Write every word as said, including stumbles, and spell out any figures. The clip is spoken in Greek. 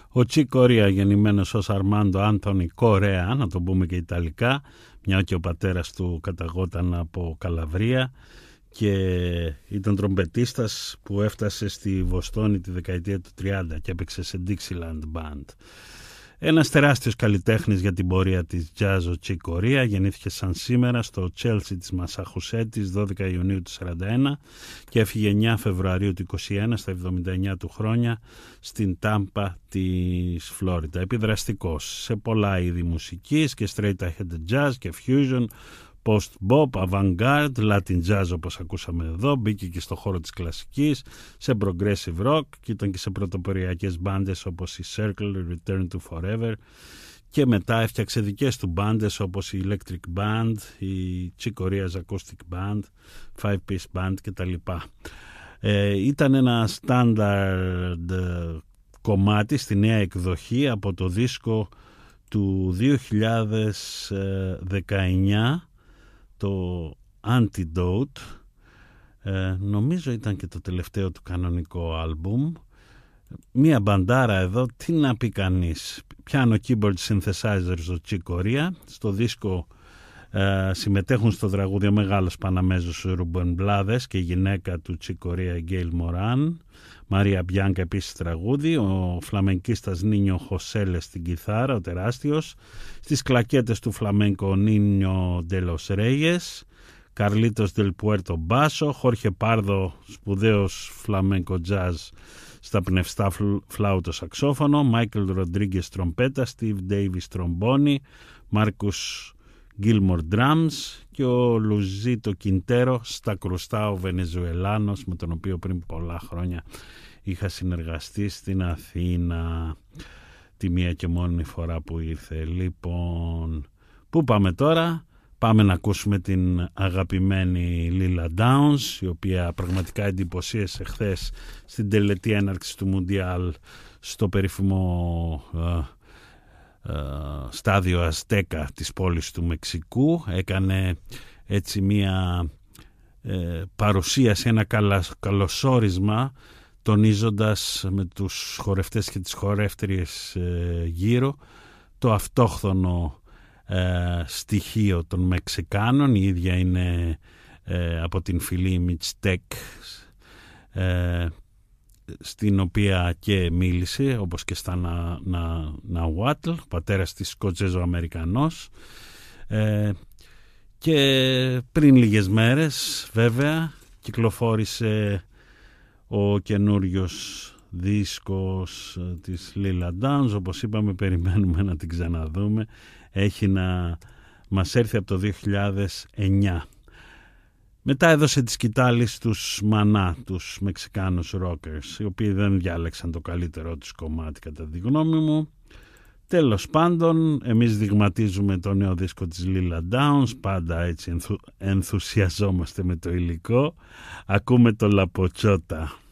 Ο Chick Corea, γεννημένος ως Αρμάντο Άντονι Κορέα, να το πούμε και ιταλικά, μια και ο πατέρας του καταγόταν από Καλαβρία και ήταν τρομπετίστας που έφτασε στη Βοστόνη τη δεκαετία του τριάντα και έπαιξε σε Dixieland Band. Ένας τεράστιος καλλιτέχνης για την πορεία της jazz, ο Chick Corea, γεννήθηκε σαν σήμερα στο Chelsea της Μασαχουσέτης δώδεκα Ιουνίου του σαράντα ένα και έφυγε εννέα Φεβρουαρίου του είκοσι ένα στα εβδομήντα εννέα του χρόνια στην Τάμπα της Φλόριντα. Επιδραστικός σε πολλά είδη μουσικής και straight ahead jazz και fusion, post-bop, avant-garde, latin jazz όπως ακούσαμε εδώ, μπήκε και στο χώρο της κλασικής, σε progressive rock και ήταν και σε πρωτοποριακές μπάντες όπως η Circle, Return to Forever και μετά έφτιαξε δικές του μπάντες όπως η Electric Band, η Chick Corea's Acoustic Band, Five Piece Band κτλ. Ε, ήταν ένα standard κομμάτι στη νέα εκδοχή από το δίσκο του δύο χιλιάδες δεκαεννιά, το Antidote, ε, νομίζω ήταν και το τελευταίο του κανονικό άλμπουμ. Μία μπαντάρα εδώ, τι να πει κανείς. Piano keyboard synthesizers, ο Chick Corea. Στο δίσκο ε, συμμετέχουν στο τραγούδι ο μεγάλος Παναμέζος Ρούμπεν Μπλάδες και η γυναίκα του Chick Corea, η Γκέιλ Μοράν. Μαρία Μπιάνκα επίσης τραγούδι, ο φλαμενκίστας Νίνιο Χωσέλε στην κιθάρα, ο τεράστιος, στις κλακέτες του φλαμέγκο Νίνιο Ντελος Ρέιες, Καρλίτος Δελ Πουέρτο μπάσο, Χόρχε Πάρδο σπουδαίος φλαμέγκο τζάζ στα πνευστά φλάουτο σαξόφωνο, Μάικλ Ροντρίγκες τρομπέτα, Στίβ Ντέιβις τρομπόνι, Μάρκους Γκίλμορ Drums και ο Λουζίτο Κιντέρο στα κρουστά, ο Βενεζουελάνος με τον οποίο πριν πολλά χρόνια είχα συνεργαστεί στην Αθήνα τη μία και μόνη φορά που ήρθε. Λοιπόν, πού πάμε τώρα? Πάμε να ακούσουμε την αγαπημένη Lila Downs, η οποία πραγματικά εντυπωσίασε χθες στην τελετή έναρξη του Μουντιάλ στο περίφημο uh, στάδιο Αζτέκα της πόλης του Μεξικού. Έκανε έτσι μία ε, παρουσίαση, ένα καλωσόρισμα, τονίζοντας με τους χορευτές και τις χορεύτριες ε, γύρω το αυτόχθονο ε, στοιχείο των Μεξικάνων. Η ίδια είναι ε, από την φυλή Μιτστέκ, ε, στην οποία και μίλησε, όπως και στα να, να, Ναουάτλ, πατέρας της Σκοτσέζο-Αμερικανός, ε, και πριν λίγες μέρες βέβαια κυκλοφόρησε ο καινούριος δίσκος της Lila Downs. Όπως είπαμε, περιμένουμε να την ξαναδούμε, έχει να μας έρθει από το δύο χιλιάδες εννιά. Μετά έδωσε τη σκητάλη στους Μανά, τους Μεξικάνους rockers, οι οποίοι δεν διάλεξαν το καλύτερό τους κομμάτι κατά τη γνώμη μου. Τέλος πάντων, εμείς δειγματίζουμε το νέο δίσκο της Lila Downs, πάντα έτσι ενθου, ενθουσιαζόμαστε με το υλικό. Ακούμε το Λαποτσότα.